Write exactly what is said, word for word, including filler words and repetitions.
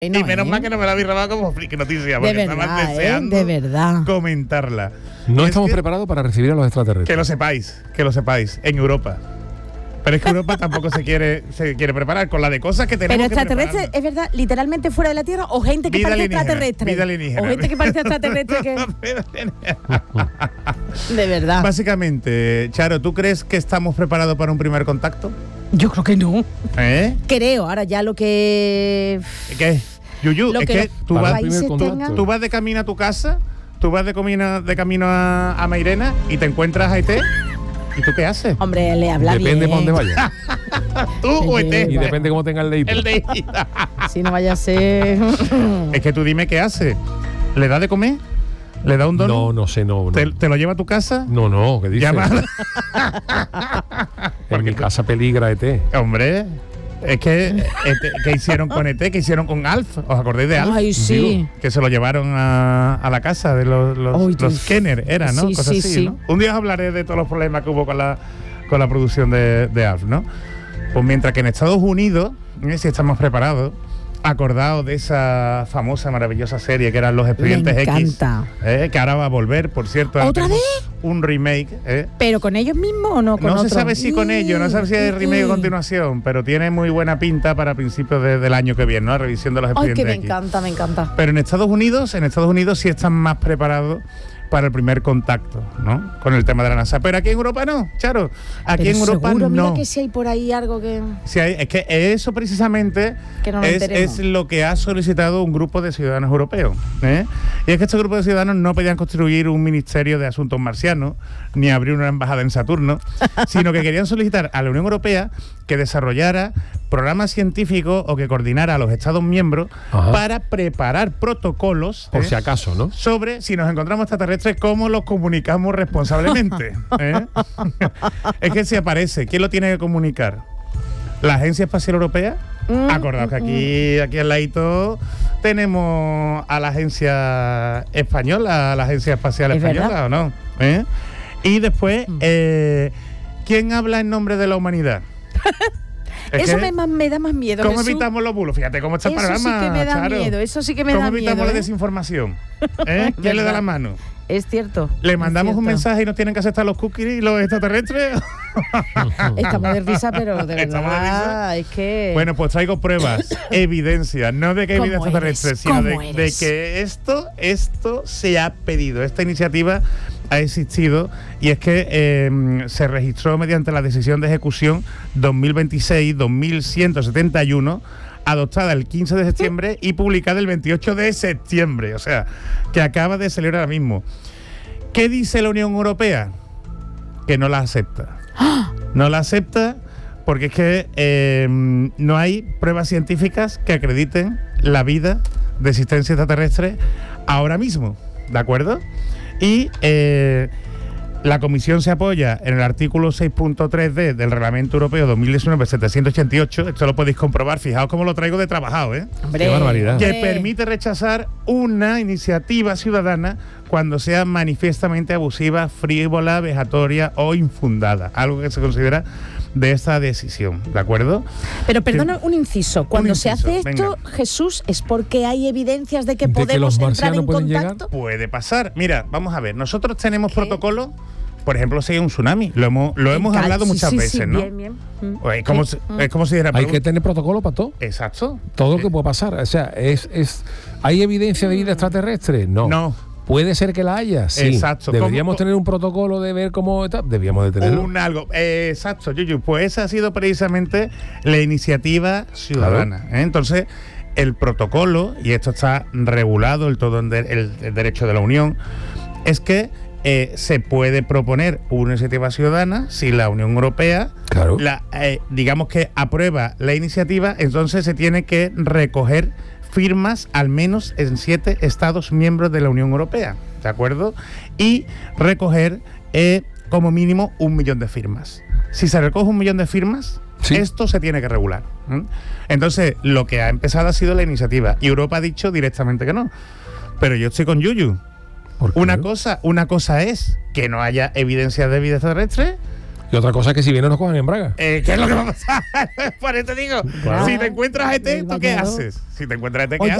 No, y menos ¿eh? mal que no me la habéis grabado como friki noticia, porque De estaba verdad, deseando ¿eh? De verdad. comentarla. No Y es estamos que, preparados para recibir a los extraterrestres. que lo sepáis, que lo sepáis, en Europa. Pero es que Europa tampoco se quiere se quiere preparar con la de cosas que tenemos Pero que extraterrestres, preparar. ¿es verdad? ¿Literalmente fuera de la Tierra? ¿O gente que Vida parece alienígena, extraterrestre? vida alienígena. ¿O gente que parece extraterrestre que...? De verdad. Básicamente, Charo, ¿tú crees que estamos preparados para un primer contacto? Yo creo que no. ¿Eh? Creo, ahora ya lo que... ¿Qué? Yuyu, Lo es que que los tú Para vas, el primer países contacto. tengan- tú vas de camino a tu casa, tú vas de camino, de camino a, a Mairena y te encuentras a E T. ¿Y tú qué haces? Hombre, le habla Depende bien. para dónde vaya. ¿Tú o E T? Y depende cómo tenga el dedito. El de Si no vaya a ser... Es que tú dime qué hace. ¿Le da de comer? ¿Le da un donut? No, no sé, no. No, ¿Te, te lo lleva a tu casa? no, no, ¿qué dices? Llama. En mi casa peligra E T. Hombre, es que E T, ¿qué hicieron con E T? ¿Qué hicieron con Alf? ¿Os acordáis de Alf? Ay, sí. Que se lo llevaron a, a la casa de los, los, Ay, tú- los Kenner, era, ¿no? Sí, Cosas sí, así, sí. ¿no? Un día os hablaré de todos los problemas que hubo con la, con la producción de, de Alf, ¿no? Pues mientras que en Estados Unidos, ¿eh? Si estamos preparados, acordados de esa famosa, maravillosa serie que eran Los Expedientes Me X, encanta. ¿eh? Que ahora va a volver, por cierto. ahora ¿Otra tenemos vez? Un remake, ¿eh? ¿Pero con ellos mismos o no con No se otros? sabe si con ellos, no se sabe si hay remake o continuación, pero tiene muy buena pinta para principios de- del año que viene, ¿no? La revisión de Los Ay, Expedientes que me X. encanta, me encanta. Pero en Estados Unidos, en Estados Unidos sí están más preparados para el primer contacto, ¿no? Con el tema de la NASA. Pero aquí en Europa no, Charo. Aquí Pero en Europa seguro, no. mira que si hay por ahí algo que... Sí, hay- es que eso precisamente Que no nos es, enteremos. es lo que ha solicitado un grupo de ciudadanos europeos, ¿eh? Y es que este grupo de ciudadanos no pedían construir un ministerio de asuntos marcianos, ni abrir una embajada en Saturno, sino que querían solicitar a la Unión Europea que desarrollara programas científicos o que coordinara a los Estados miembros Ajá. para preparar protocolos, Por ¿eh? si acaso, ¿no? sobre si nos encontramos extraterrestres, cómo los comunicamos responsablemente. ¿eh? Es que si aparece, ¿quién lo tiene que comunicar? ¿La Agencia Espacial Europea? Mm, Acordaos que aquí, aquí al ladito tenemos a la Agencia Española, a la Agencia Espacial Es Española, verdad. ¿o no? ¿Eh? Y después, Mm. eh, ¿quién habla en nombre de la humanidad? Es Eso que, me, más- me da más miedo, ¿Cómo Jesús. evitamos los bulos? Fíjate cómo está el Eso sí programa, que me da Charo. miedo, eso sí que me ¿Cómo da evitamos miedo, la ¿eh? desinformación? ¿Eh? ¿Quién le da verdad. la mano? Es cierto. ¿Le es mandamos un cierto. mensaje y nos tienen que aceptar los cookies y los extraterrestres? Estamos de risa, pero de Estamos de verdad, es que... Bueno, pues traigo pruebas, evidencia, no de que hay ¿Cómo vida extraterrestre, eres? sino de, ¿Cómo de eres? que esto, esto se ha pedido. Esta iniciativa ha existido y es que eh, se registró mediante la decisión de ejecución dos mil veintiséis dos mil ciento setenta y uno, adoptada el quince de septiembre y publicada el veintiocho de septiembre, o sea, que acaba de salir ahora mismo. ¿Qué dice la Unión Europea? Que no la acepta. No la acepta porque es que eh, no hay pruebas científicas que acrediten la vida de existencia extraterrestre ahora mismo, ¿de acuerdo? Y eh, la Comisión se apoya en el artículo seis punto tres d del Reglamento Europeo dos mil diecinueve setecientos ochenta y ocho, esto lo podéis comprobar, fijaos cómo lo traigo de trabajado, ¿eh? Hombre, Qué barbaridad. Que hombre. permite rechazar una iniciativa ciudadana cuando sea manifiestamente abusiva, frívola, vejatoria o infundada, algo que se considera de esta decisión, ¿de acuerdo? Pero perdona un inciso, cuando se inciso, hace esto, venga. Jesús, ¿es porque hay evidencias de que ¿De que podemos los entrar marcianos en pueden contacto? Puede pasar. Mira, vamos a ver, nosotros tenemos ¿Qué? protocolos, por ejemplo, si hay un tsunami, lo hemos, lo hemos Cal- hablado sí, muchas sí, veces, sí, ¿no? Bien, bien. Mm. Pues es, como si, es como si dijera... Hay que tener protocolo para todo. Exacto. Todo lo que puede pasar. O sea, es, es ¿hay evidencia de vida extraterrestre? No. No. ¿Puede ser que la haya? Sí. Exacto. ¿Deberíamos ¿Cómo- tener un protocolo de ver cómo está? Debíamos de tenerlo. Un algo. Eh, exacto, Yuyu. Pues esa ha sido precisamente la iniciativa ciudadana. ¿eh? Entonces, el protocolo, y esto está regulado el todo en de- el, el derecho de la Unión, es que eh, se puede proponer una iniciativa ciudadana si la Unión Europea, Claro. la, eh, digamos que aprueba la iniciativa, entonces se tiene que recoger firmas al menos en siete Estados miembros de la Unión Europea, ¿de acuerdo? Y recoger eh, como mínimo un millón de firmas. Si se recoge un millón de firmas, Sí. esto se tiene que regular. ¿eh? Entonces, lo que ha empezado ha sido la iniciativa. Y Europa ha dicho directamente que no. Pero yo estoy con Yuyu. ¿Por qué? Una cosa, una cosa es que no haya evidencia de vida extraterrestre Y otra cosa es que si vienen nos cojan en braga. Eh, ¿Qué es lo que va a pasar? Por eso te digo, Claro. si te encuentras a E T, El ¿tú qué bañador. haces? Si te encuentras a E T, ¿qué O haces?